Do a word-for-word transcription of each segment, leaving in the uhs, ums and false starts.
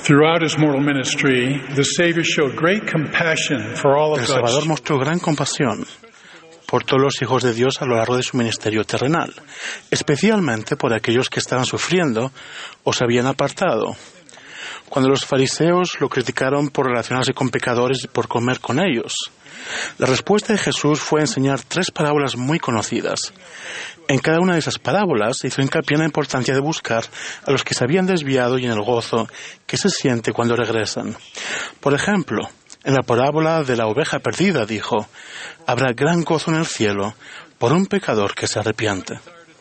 Throughout his mortal ministry, the Savior showed great compassion for all of El God's Salvador mostró gran compasión por todos los hijos de Dios a lo largo de su ministerio terrenal, especialmente por aquellos que estaban sufriendo o se habían apartado. Cuando los fariseos lo criticaron por relacionarse con pecadores y por comer con ellos, la respuesta de Jesús fue enseñar tres parábolas muy conocidas. En cada una de esas parábolas hizo hincapié en la importancia de buscar a los que se habían desviado y en el gozo que se siente cuando regresan. Por ejemplo, en la parábola de la oveja perdida dijo: habrá gran gozo en el cielo por un pecador que se arrepiente.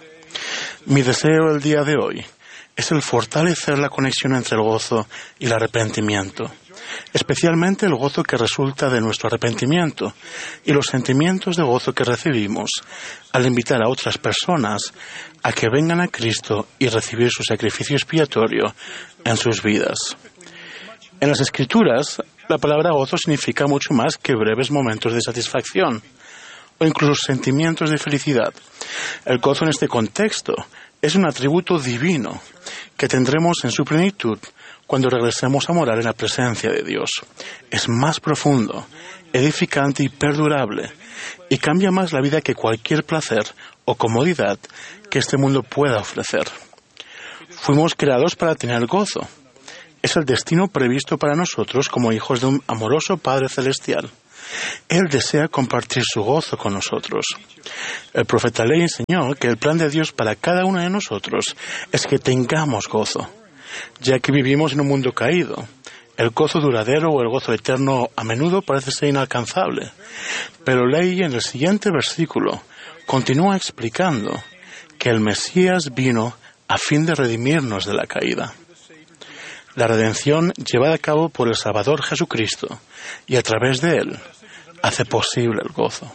Mi deseo el día de hoy es el fortalecer la conexión entre el gozo y el arrepentimiento, especialmente el gozo que resulta de nuestro arrepentimiento y los sentimientos de gozo que recibimos al invitar a otras personas a que vengan a Cristo y recibir su sacrificio expiatorio en sus vidas. En las Escrituras, la palabra gozo significa mucho más que breves momentos de satisfacción o incluso sentimientos de felicidad. El gozo en este contexto es un atributo divino que tendremos en su plenitud cuando regresemos a morar en la presencia de Dios. Es más profundo, edificante y perdurable, y cambia más la vida que cualquier placer o comodidad que este mundo pueda ofrecer. Fuimos creados para tener gozo. Es el destino previsto para nosotros como hijos de un amoroso Padre Celestial. Él desea compartir su gozo con nosotros. El profeta le enseñó que el plan de Dios para cada uno de nosotros es que tengamos gozo, ya que vivimos en un mundo caído. El gozo duradero o el gozo eterno a menudo parece ser inalcanzable. Pero Ley en el siguiente versículo continúa explicando que el Mesías vino a fin de redimirnos de la caída. La redención llevada a cabo por el Salvador Jesucristo y a través de Él hace posible el gozo.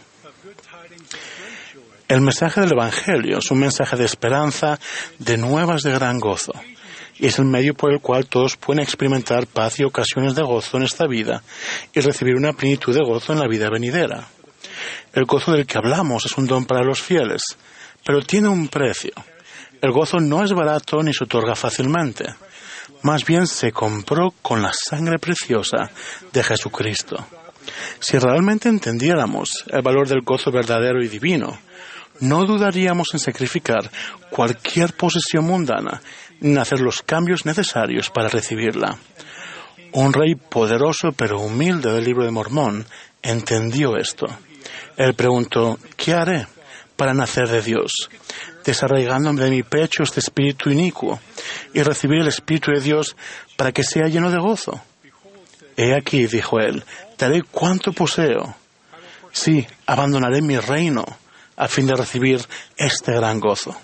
El mensaje del Evangelio es un mensaje de esperanza, de nuevas de gran gozo, y es el medio por el cual todos pueden experimentar paz y ocasiones de gozo en esta vida y recibir una plenitud de gozo en la vida venidera. El gozo del que hablamos es un don para los fieles, pero tiene un precio. El gozo no es barato ni se otorga fácilmente. Más bien se compró con la sangre preciosa de Jesucristo. Si realmente entendiéramos el valor del gozo verdadero y divino, no dudaríamos en sacrificar cualquier posesión mundana ni en hacer los cambios necesarios para recibirla. Un rey poderoso pero humilde del Libro de Mormón entendió esto. Él preguntó: ¿qué haré para nacer de Dios, desarraigándome de mi pecho este espíritu inicuo y recibir el Espíritu de Dios para que sea lleno de gozo? He aquí, dijo él, daré cuanto poseo. Sí, abandonaré mi reino a fin de recibir este gran gozo.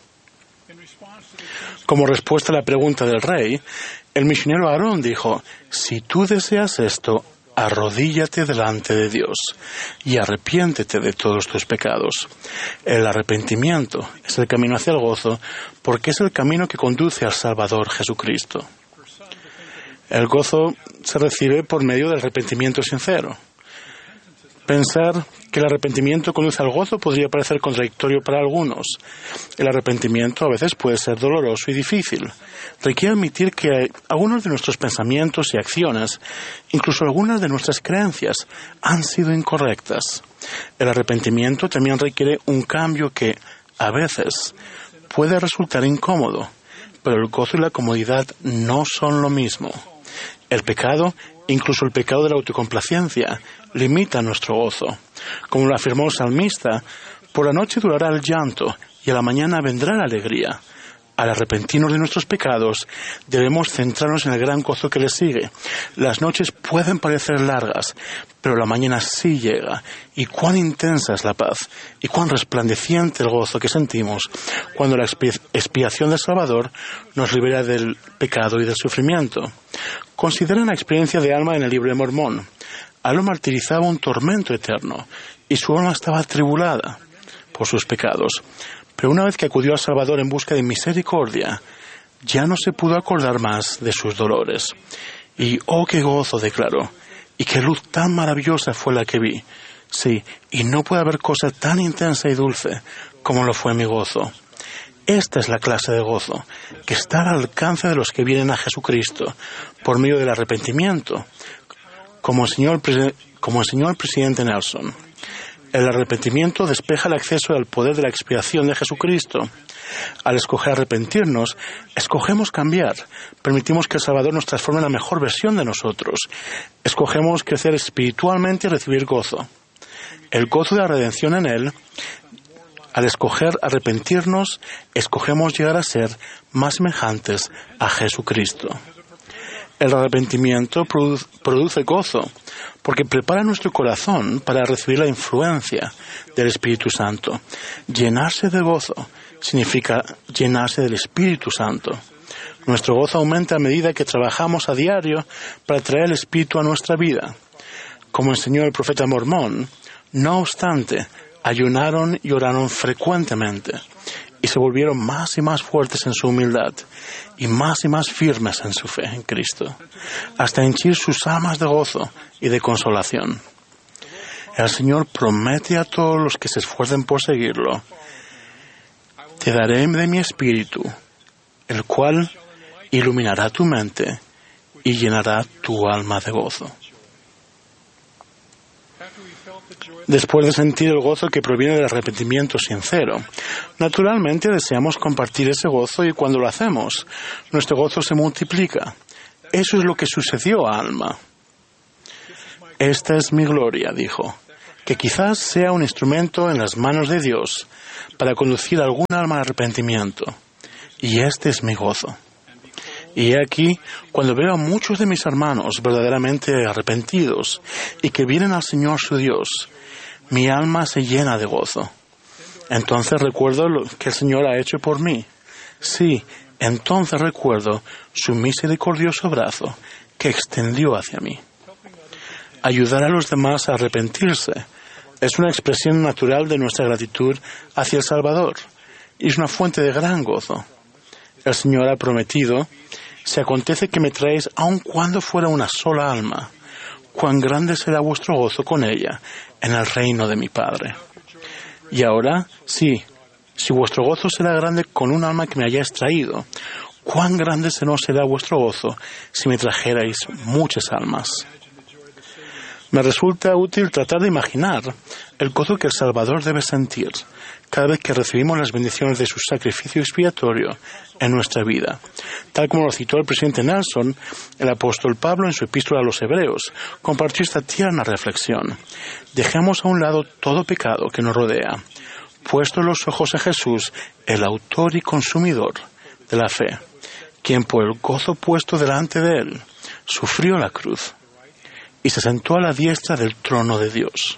Como respuesta a la pregunta del rey, el misionero Aarón dijo: si tú deseas esto, arrodíllate delante de Dios y arrepiéntete de todos tus pecados. El arrepentimiento es el camino hacia el gozo porque es el camino que conduce al Salvador Jesucristo. El gozo se recibe por medio del arrepentimiento sincero. Pensar que el arrepentimiento conduce al gozo podría parecer contradictorio para algunos. El arrepentimiento a veces puede ser doloroso y difícil. Requiere admitir que algunos de nuestros pensamientos y acciones, incluso algunas de nuestras creencias, han sido incorrectas. El arrepentimiento también requiere un cambio que, a veces, puede resultar incómodo, pero el gozo y la comodidad no son lo mismo. El pecado, incluso el pecado de la autocomplacencia, limita nuestro gozo. Como lo afirmó el salmista, por la noche durará el llanto y a la mañana vendrá la alegría. Al arrepentirnos de nuestros pecados, debemos centrarnos en el gran gozo que le sigue. Las noches pueden parecer largas, pero la mañana sí llega. Y cuán intensa es la paz, y cuán resplandeciente el gozo que sentimos cuando la expiación del Salvador nos libera del pecado y del sufrimiento. Consideren la experiencia de Alma en el Libro de Mormón. Alma martirizaba un tormento eterno, y su alma estaba atribulada por sus pecados. Pero una vez que acudió al Salvador en busca de misericordia, ya no se pudo acordar más de sus dolores. Y ¡oh, qué gozo!, declaró. Y qué luz tan maravillosa fue la que vi. Sí, y no puede haber cosa tan intensa y dulce como lo fue mi gozo. Esta es la clase de gozo que está al alcance de los que vienen a Jesucristo por medio del arrepentimiento, como enseñó el, como enseñó el presidente Nelson. El arrepentimiento despeja el acceso al poder de la expiación de Jesucristo. Al escoger arrepentirnos, escogemos cambiar. Permitimos que el Salvador nos transforme en la mejor versión de nosotros. Escogemos crecer espiritualmente y recibir gozo. El gozo de la redención en Él. Al escoger arrepentirnos, escogemos llegar a ser más semejantes a Jesucristo. El arrepentimiento produ- produce gozo, porque prepara nuestro corazón para recibir la influencia del Espíritu Santo. Llenarse de gozo significa llenarse del Espíritu Santo. Nuestro gozo aumenta a medida que trabajamos a diario para traer el Espíritu a nuestra vida. Como enseñó el profeta Mormón, no obstante, ayunaron y oraron frecuentemente y se volvieron más y más fuertes en su humildad y más y más firmes en su fe en Cristo, hasta henchir sus almas de gozo y de consolación. El Señor promete a todos los que se esfuercen por seguirlo: te daré de mi espíritu, el cual iluminará tu mente y llenará tu alma de gozo. Después de sentir el gozo que proviene del arrepentimiento sincero, naturalmente deseamos compartir ese gozo, y cuando lo hacemos, nuestro gozo se multiplica. Eso es lo que sucedió a Alma. Esta es mi gloria, dijo, que quizás sea un instrumento en las manos de Dios para conducir a algún alma al arrepentimiento. Y este es mi gozo. Y he aquí, cuando veo a muchos de mis hermanos verdaderamente arrepentidos y que vienen al Señor su Dios, mi alma se llena de gozo. Entonces recuerdo lo que el Señor ha hecho por mí. Sí, entonces recuerdo su misericordioso brazo que extendió hacia mí. Ayudar a los demás a arrepentirse es una expresión natural de nuestra gratitud hacia el Salvador y es una fuente de gran gozo. El Señor ha prometido: si acontece que me traéis aun cuando fuera una sola alma, cuán grande será vuestro gozo con ella en el reino de mi Padre. Y ahora, sí, si vuestro gozo será grande con un alma que me hayáis traído, cuán grande no será vuestro gozo si me trajerais muchas almas. Me resulta útil tratar de imaginar el gozo que el Salvador debe sentir cada vez que recibimos las bendiciones de su sacrificio expiatorio en nuestra vida. Tal como lo citó el presidente Nelson, el apóstol Pablo en su epístola a los Hebreos compartió esta tierna reflexión: dejemos a un lado todo pecado que nos rodea, puestos los ojos a Jesús, el autor y consumidor de la fe, quien por el gozo puesto delante de él sufrió la cruz y se sentó a la diestra del trono de Dios.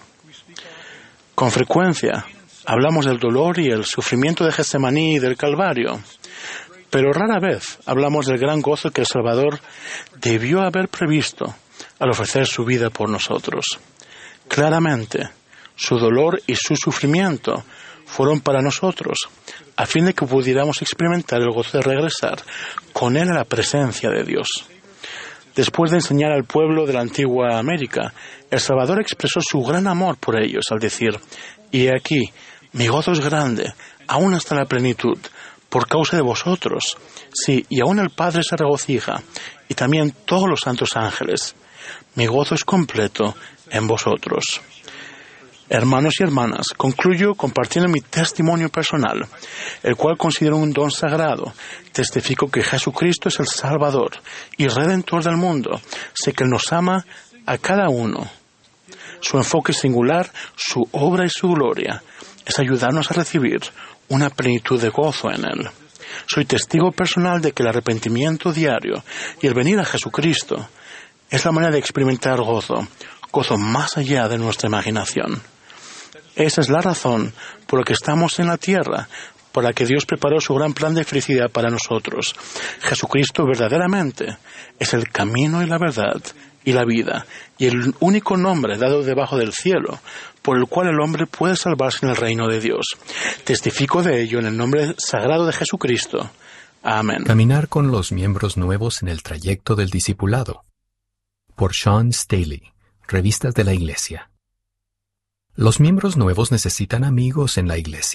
Con frecuencia hablamos del dolor y el sufrimiento de Getsemaní y del Calvario, pero rara vez hablamos del gran gozo que el Salvador debió haber previsto al ofrecer su vida por nosotros. Claramente, su dolor y su sufrimiento fueron para nosotros, a fin de que pudiéramos experimentar el gozo de regresar con Él a la presencia de Dios. Después de enseñar al pueblo de la antigua América, el Salvador expresó su gran amor por ellos al decir: y he aquí, mi gozo es grande, aún hasta la plenitud, por causa de vosotros. Sí, y aún el Padre se regocija, y también todos los santos ángeles. Mi gozo es completo en vosotros. Hermanos y hermanas, concluyo compartiendo mi testimonio personal, el cual considero un don sagrado. Testifico que Jesucristo es el Salvador y Redentor del mundo. Sé que Él nos ama a cada uno. Su enfoque singular, su obra y su gloria es ayudarnos a recibir una plenitud de gozo en Él. Soy testigo personal de que el arrepentimiento diario y el venir a Jesucristo es la manera de experimentar gozo, gozo más allá de nuestra imaginación. Esa es la razón por la que estamos en la tierra, por la que Dios preparó su gran plan de felicidad para nosotros. Jesucristo verdaderamente es el camino y la verdad y la vida, y el único nombre dado debajo del cielo por el cual el hombre puede salvarse en el reino de Dios. Testifico de ello en el nombre sagrado de Jesucristo. Amén. Caminar con los miembros nuevos en el trayecto del discipulado. Por Sean Staley, Revistas de la Iglesia. Los miembros nuevos necesitan amigos en la Iglesia.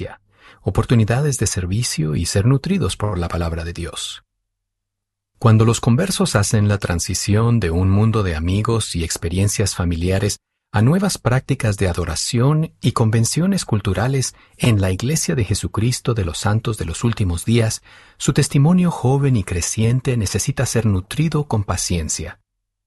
oportunidades de servicio y ser nutridos por la palabra de Dios. Cuando los conversos hacen la transición de un mundo de amigos y experiencias familiares a nuevas prácticas de adoración y convenciones culturales en la Iglesia de Jesucristo de los Santos de los Últimos Días, su testimonio joven y creciente necesita ser nutrido con paciencia.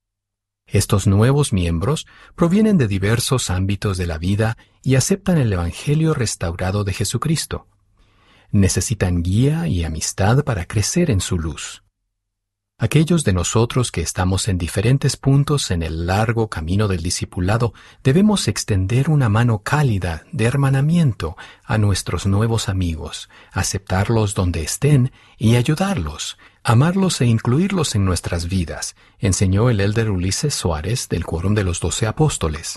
Estos nuevos miembros provienen de diversos ámbitos de la vida y aceptan el Evangelio restaurado de Jesucristo. Necesitan guía y amistad para crecer en su luz. Aquellos de nosotros que estamos en diferentes puntos en el largo camino del discipulado debemos extender una mano cálida de hermanamiento a nuestros nuevos amigos, aceptarlos donde estén y ayudarlos, amarlos e incluirlos en nuestras vidas, enseñó el elder Ulises Soares del Quórum de los Doce Apóstoles.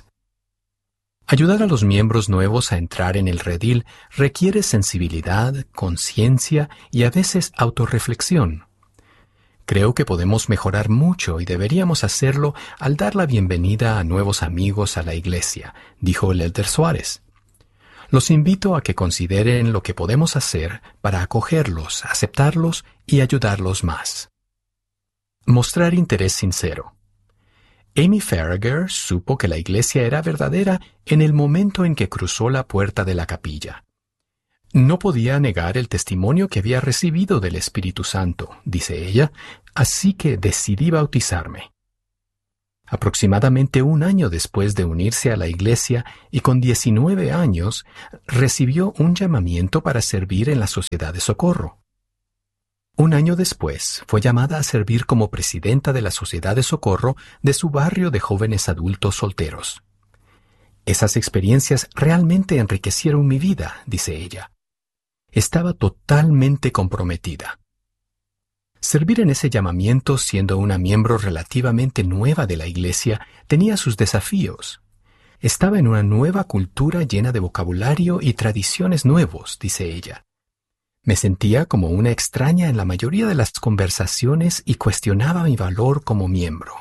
Ayudar a los miembros nuevos a entrar en el redil requiere sensibilidad, conciencia y a veces autorreflexión. Creo que podemos mejorar mucho y deberíamos hacerlo al dar la bienvenida a nuevos amigos a la iglesia, dijo el elder Soares. Los invito a que consideren lo que podemos hacer para acogerlos, aceptarlos y ayudarlos más. Mostrar interés sincero. Amy Farragher supo que la iglesia era verdadera en el momento en que cruzó la puerta de la capilla. No podía negar el testimonio que había recibido del Espíritu Santo, dice ella, así que decidí bautizarme. Aproximadamente un año después de unirse a la iglesia y con diecinueve años, recibió un llamamiento para servir en la Sociedad de Socorro. Un año después, fue llamada a servir como presidenta de la Sociedad de Socorro de su barrio de jóvenes adultos solteros. Esas experiencias realmente enriquecieron mi vida, dice ella. Estaba totalmente comprometida. Servir en ese llamamiento siendo una miembro relativamente nueva de la iglesia tenía sus desafíos. Estaba en una nueva cultura llena de vocabulario y tradiciones nuevos, dice ella. Me sentía como una extraña en la mayoría de las conversaciones y cuestionaba mi valor como miembro.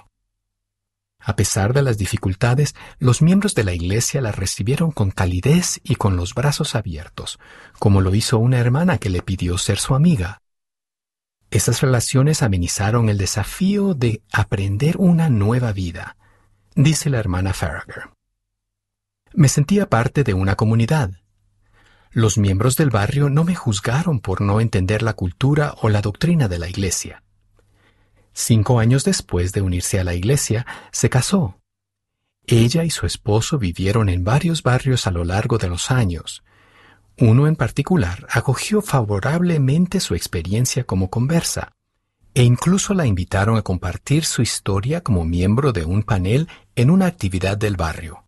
A pesar de las dificultades, los miembros de la iglesia la recibieron con calidez y con los brazos abiertos, como lo hizo una hermana que le pidió ser su amiga. Esas relaciones amenizaron el desafío de aprender una nueva vida, dice la hermana Farragher. Me sentía parte de una comunidad. Los miembros del barrio no me juzgaron por no entender la cultura o la doctrina de la iglesia. Cinco años después de unirse a la iglesia, se casó. Ella y su esposo vivieron en varios barrios a lo largo de los años. Uno en particular acogió favorablemente su experiencia como conversa, e incluso la invitaron a compartir su historia como miembro de un panel en una actividad del barrio.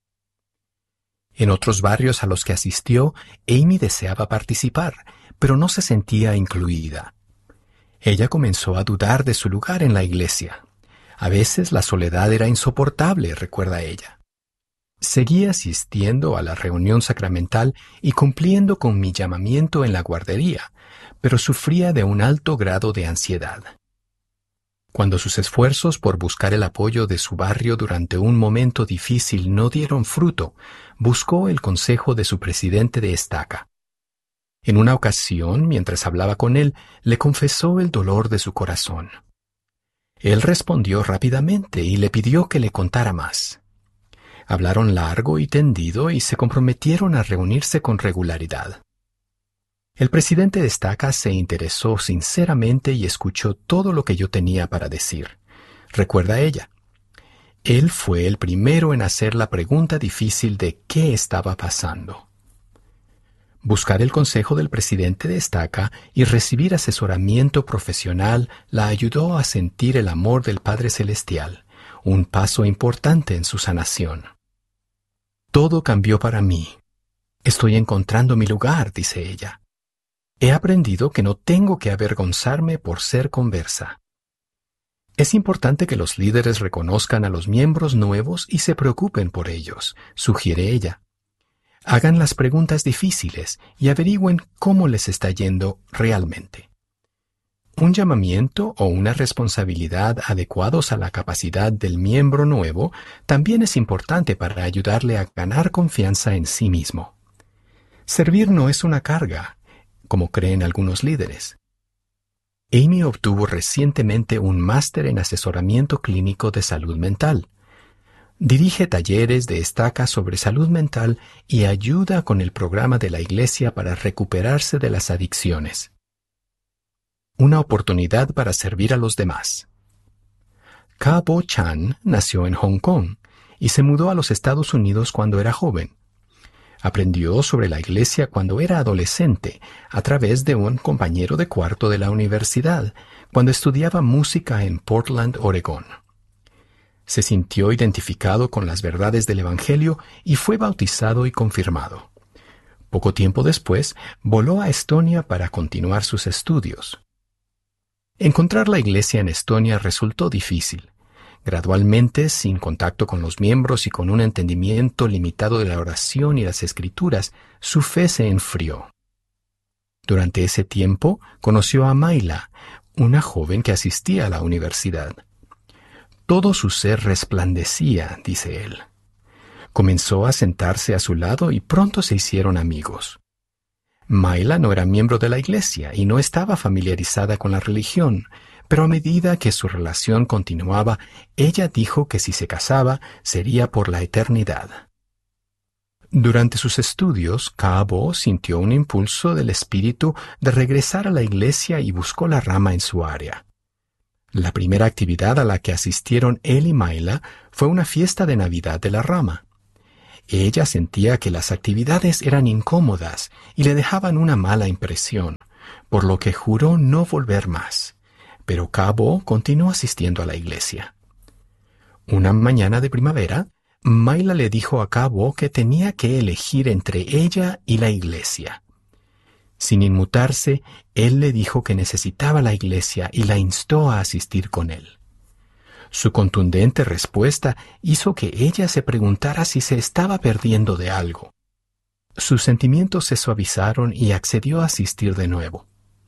En otros barrios a los que asistió, Amy deseaba participar, pero no se sentía incluida. Ella comenzó a dudar de su lugar en la iglesia. A veces la soledad era insoportable, recuerda ella. Seguía asistiendo a la reunión sacramental y cumpliendo con mi llamamiento en la guardería, pero sufría de un alto grado de ansiedad. Cuando sus esfuerzos por buscar el apoyo de su barrio durante un momento difícil no dieron fruto, buscó el consejo de su presidente de estaca. En una ocasión, mientras hablaba con él, le confesó el dolor de su corazón. Él respondió rápidamente y le pidió que le contara más. Hablaron largo y tendido y se comprometieron a reunirse con regularidad. El presidente de estaca se interesó sinceramente y escuchó todo lo que yo tenía para decir, recuerda ella. Él fue el primero en hacer la pregunta difícil de qué estaba pasando. Buscar el consejo del presidente de estaca y recibir asesoramiento profesional la ayudó a sentir el amor del Padre Celestial, un paso importante en su sanación. Todo cambió para mí. Estoy encontrando mi lugar, dice ella. He aprendido que no tengo que avergonzarme por ser conversa. Es importante que los líderes reconozcan a los miembros nuevos y se preocupen por ellos, sugiere ella. Hagan las preguntas difíciles y averigüen cómo les está yendo realmente. Un llamamiento o una responsabilidad adecuados a la capacidad del miembro nuevo también es importante para ayudarle a ganar confianza en sí mismo. Servir no es una carga, como creen algunos líderes. Amy obtuvo recientemente un máster en asesoramiento clínico de salud mental. Dirige talleres de estaca sobre salud mental y ayuda con el programa de la Iglesia para recuperarse de las adicciones. Una oportunidad para servir a los demás. Ka Bo Chan nació en Hong Kong y se mudó a los Estados Unidos cuando era joven. Aprendió sobre la Iglesia cuando era adolescente a través de un compañero de cuarto de la universidad, cuando estudiaba música en Portland, Oregón. Se sintió identificado con las verdades del Evangelio y fue bautizado y confirmado. Poco tiempo después, voló a Estonia para continuar sus estudios. Encontrar la Iglesia en Estonia resultó difícil. Gradualmente, sin contacto con los miembros y con un entendimiento limitado de la oración y las Escrituras, su fe se enfrió. Durante ese tiempo, conoció a Mayla, una joven que asistía a la universidad. Todo su ser resplandecía, dice él. Comenzó a sentarse a su lado y pronto se hicieron amigos. Mayla no era miembro de la Iglesia y no estaba familiarizada con la religión, pero a medida que su relación continuaba, ella dijo que si se casaba sería por la eternidad. Durante sus estudios, Ka Bo sintió un impulso del espíritu de regresar a la Iglesia y buscó la rama en su área. La primera actividad a la que asistieron él y Mayla fue una fiesta de Navidad de la rama. Ella sentía que las actividades eran incómodas y le dejaban una mala impresión, por lo que juró no volver más. Pero Ka Bo continuó asistiendo a la iglesia. Una mañana de primavera, Mayla le dijo a Ka Bo que tenía que elegir entre ella y la iglesia. Sin inmutarse, él le dijo que necesitaba la iglesia y la instó a asistir con él. Su contundente respuesta hizo que ella se preguntara si se estaba perdiendo de algo. Sus sentimientos se suavizaron y accedió a asistir de nuevo.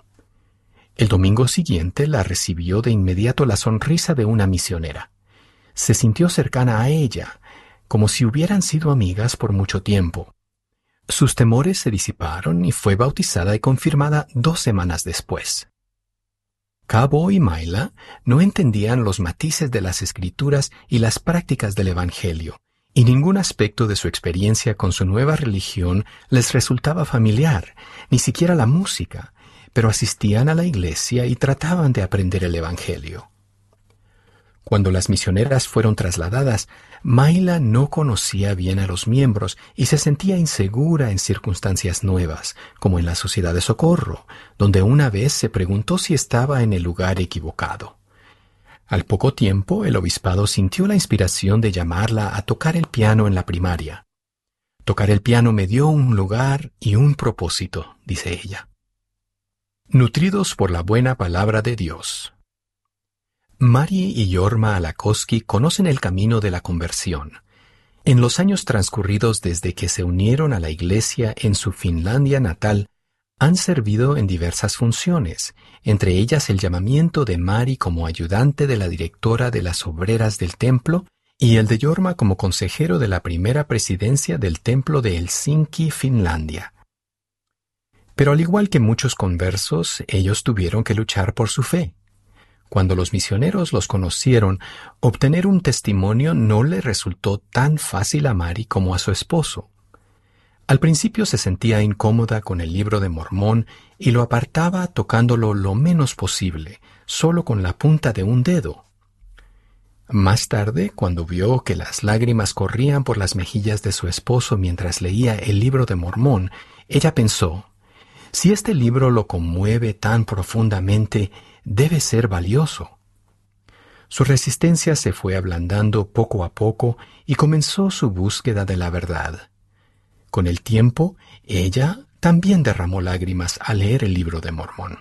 El domingo siguiente la recibió de inmediato la sonrisa de una misionera. Se sintió cercana a ella, como si hubieran sido amigas por mucho tiempo. Sus temores se disiparon y fue bautizada y confirmada dos semanas después. Ka Bo y Mayla no entendían los matices de las Escrituras y las prácticas del Evangelio, y ningún aspecto de su experiencia con su nueva religión les resultaba familiar, ni siquiera la música, pero asistían a la iglesia y trataban de aprender el Evangelio. Cuando las misioneras fueron trasladadas, Mayla no conocía bien a los miembros y se sentía insegura en circunstancias nuevas, como en la Sociedad de Socorro, donde una vez se preguntó si estaba en el lugar equivocado. Al poco tiempo, el obispado sintió la inspiración de llamarla a tocar el piano en la primaria. Tocar el piano me dio un lugar y un propósito, dice ella. Nutridos por la buena palabra de Dios. Mari y Jorma Alakoski conocen el camino de la conversión. En los años transcurridos desde que se unieron a la iglesia en su Finlandia natal, han servido en diversas funciones, entre ellas el llamamiento de Mari como ayudante de la directora de las obreras del templo y el de Jorma como consejero de la primera presidencia del templo de Helsinki, Finlandia. Pero al igual que muchos conversos, ellos tuvieron que luchar por su fe. Cuando los misioneros los conocieron, obtener un testimonio no le resultó tan fácil a Mari como a su esposo. Al principio se sentía incómoda con el libro de Mormón y lo apartaba tocándolo lo menos posible, solo con la punta de un dedo. Más tarde, cuando vio que las lágrimas corrían por las mejillas de su esposo mientras leía el libro de Mormón, ella pensó: si este libro lo conmueve tan profundamente, debe ser valioso. Su resistencia se fue ablandando poco a poco y comenzó su búsqueda de la verdad. Con el tiempo, ella también derramó lágrimas al leer el libro de Mormón.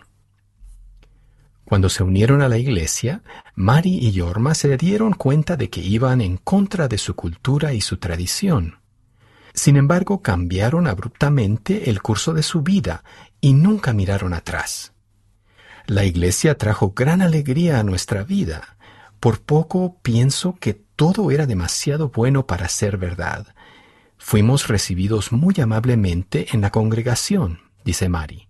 Cuando se unieron a la iglesia, Mari y Jorma se dieron cuenta de que iban en contra de su cultura y su tradición. Sin embargo, cambiaron abruptamente el curso de su vida y nunca miraron atrás. La iglesia trajo gran alegría a nuestra vida. Por poco pienso que todo era demasiado bueno para ser verdad. Fuimos recibidos muy amablemente en la congregación, dice Mari.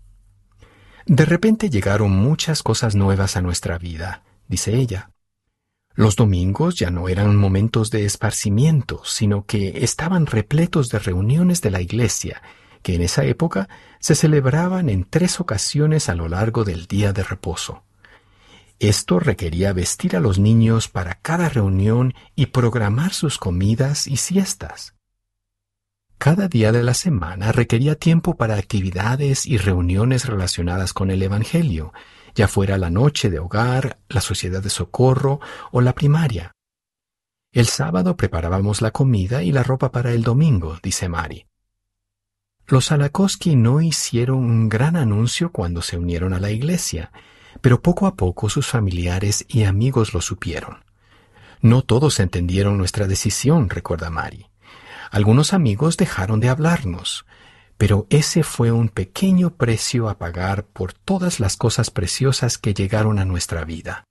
De repente llegaron muchas cosas nuevas a nuestra vida, dice ella. Los domingos ya no eran momentos de esparcimiento, sino que estaban repletos de reuniones de la iglesia, que en esa época se celebraban en tres ocasiones a lo largo del día de reposo. Esto requería vestir a los niños para cada reunión y programar sus comidas y siestas. Cada día de la semana requería tiempo para actividades y reuniones relacionadas con el Evangelio, ya fuera la noche de hogar, la sociedad de socorro o la primaria. El sábado preparábamos la comida y la ropa para el domingo, dice Mari. Los Alakoski no hicieron un gran anuncio cuando se unieron a la iglesia, pero poco a poco sus familiares y amigos lo supieron. No todos entendieron nuestra decisión, recuerda Mari. Algunos amigos dejaron de hablarnos, pero ese fue un pequeño precio a pagar por todas las cosas preciosas que llegaron a nuestra vida.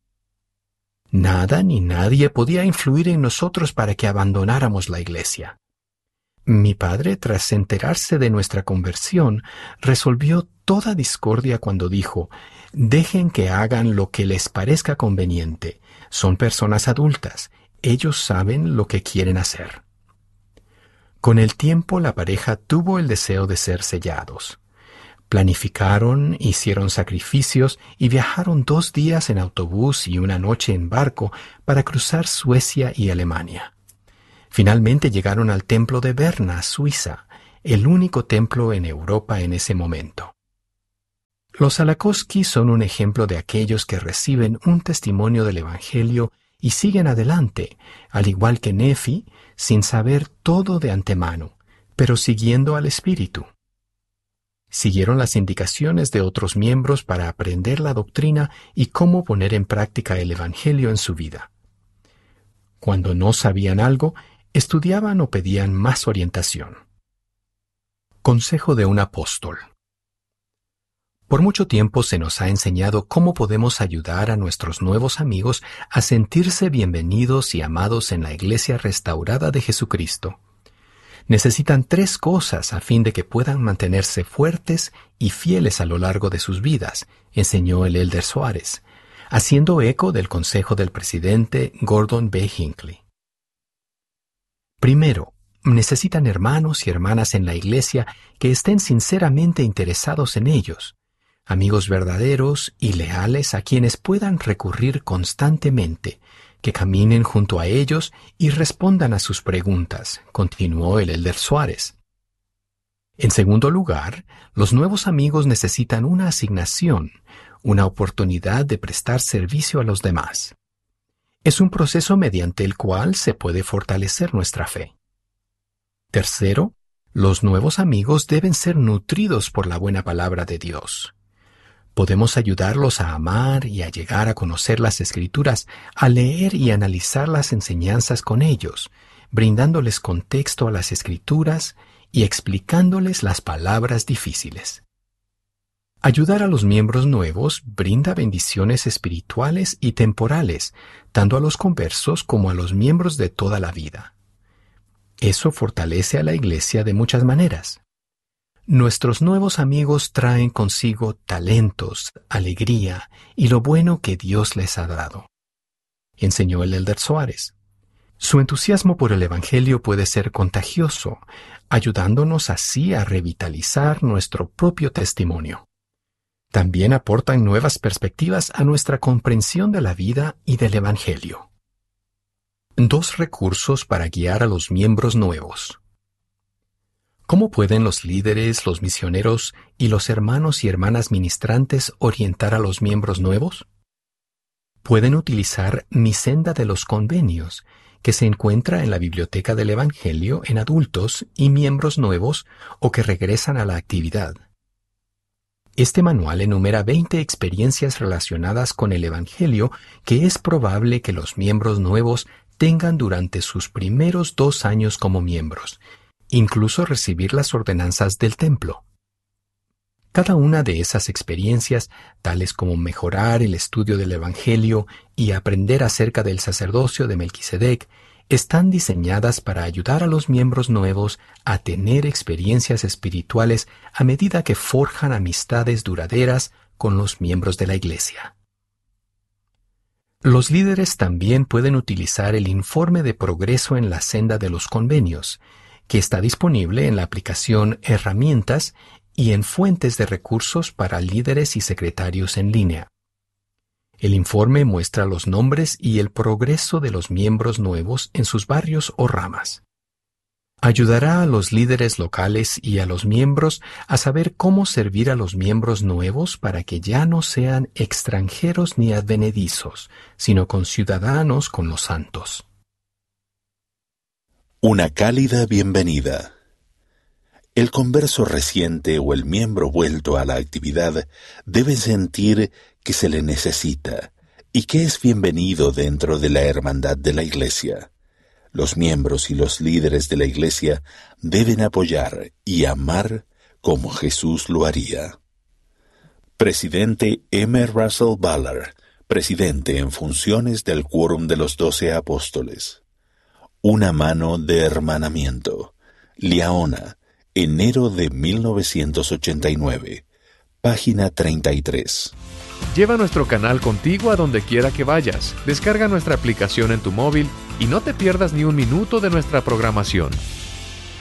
Nada ni nadie podía influir en nosotros para que abandonáramos la iglesia. Mi padre, tras enterarse de nuestra conversión, resolvió toda discordia cuando dijo: «Dejen que hagan lo que les parezca conveniente. Son personas adultas. Ellos saben lo que quieren hacer». Con el tiempo la pareja tuvo el deseo de ser sellados. Planificaron, hicieron sacrificios y viajaron dos días en autobús y una noche en barco para cruzar Suecia y Alemania. Finalmente llegaron al templo de Berna, Suiza, el único templo en Europa en ese momento. Los Alakoski son un ejemplo de aquellos que reciben un testimonio del Evangelio y siguen adelante, al igual que Nefi, sin saber todo de antemano, pero siguiendo al Espíritu. Siguieron las indicaciones de otros miembros para aprender la doctrina y cómo poner en práctica el Evangelio en su vida. Cuando no sabían algo, estudiaban o pedían más orientación. Consejo de un apóstol. Por mucho tiempo se nos ha enseñado cómo podemos ayudar a nuestros nuevos amigos a sentirse bienvenidos y amados en la Iglesia restaurada de Jesucristo. Necesitan tres cosas a fin de que puedan mantenerse fuertes y fieles a lo largo de sus vidas, enseñó el Elder Suárez, haciendo eco del consejo del presidente Gordon B. Hinckley. Primero, necesitan hermanos y hermanas en la Iglesia que estén sinceramente interesados en ellos, amigos verdaderos y leales a quienes puedan recurrir constantemente, que caminen junto a ellos y respondan a sus preguntas, continuó el Elder Suárez. En segundo lugar, los nuevos amigos necesitan una asignación, una oportunidad de prestar servicio a los demás. Es un proceso mediante el cual se puede fortalecer nuestra fe. Tercero, los nuevos amigos deben ser nutridos por la buena palabra de Dios. Podemos ayudarlos a amar y a llegar a conocer las Escrituras, a leer y analizar las enseñanzas con ellos, brindándoles contexto a las Escrituras y explicándoles las palabras difíciles. Ayudar a los miembros nuevos brinda bendiciones espirituales y temporales, tanto a los conversos como a los miembros de toda la vida. Eso fortalece a la Iglesia de muchas maneras. Nuestros nuevos amigos traen consigo talentos, alegría y lo bueno que Dios les ha dado, enseñó el Elder Suárez. Su entusiasmo por el Evangelio puede ser contagioso, ayudándonos así a revitalizar nuestro propio testimonio. También aportan nuevas perspectivas a nuestra comprensión de la vida y del Evangelio. Dos recursos para guiar a los miembros nuevos. ¿Cómo pueden los líderes, los misioneros y los hermanos y hermanas ministrantes orientar a los miembros nuevos? Pueden utilizar Mi Senda de los Convenios, que se encuentra en la Biblioteca del Evangelio en adultos y miembros nuevos o que regresan a la actividad. Este manual enumera veinte experiencias relacionadas con el Evangelio que es probable que los miembros nuevos tengan durante sus primeros dos años como miembros, incluso recibir las ordenanzas del templo. Cada una de esas experiencias, tales como mejorar el estudio del Evangelio y aprender acerca del sacerdocio de Melquisedec, están diseñadas para ayudar a los miembros nuevos a tener experiencias espirituales a medida que forjan amistades duraderas con los miembros de la Iglesia. Los líderes también pueden utilizar el informe de progreso en la senda de los convenios, que está disponible en la aplicación Herramientas y en fuentes de recursos para líderes y secretarios en línea. El informe muestra los nombres y el progreso de los miembros nuevos en sus barrios o ramas. Ayudará a los líderes locales y a los miembros a saber cómo servir a los miembros nuevos para que ya no sean extranjeros ni advenedizos, sino conciudadanos con los santos. Una cálida bienvenida. El converso reciente o el miembro vuelto a la actividad debe sentir que se le necesita y que es bienvenido dentro de la hermandad de la Iglesia. Los miembros y los líderes de la Iglesia deben apoyar y amar como Jesús lo haría. Presidente M. Russell Ballard, presidente en funciones del Quórum de los Doce Apóstoles. Una mano de hermanamiento. Liaona, enero de mil novecientos ochenta y nueve. Página treinta y tres. Lleva nuestro canal contigo a donde quiera que vayas. Descarga nuestra aplicación en tu móvil y no te pierdas ni un minuto de nuestra programación.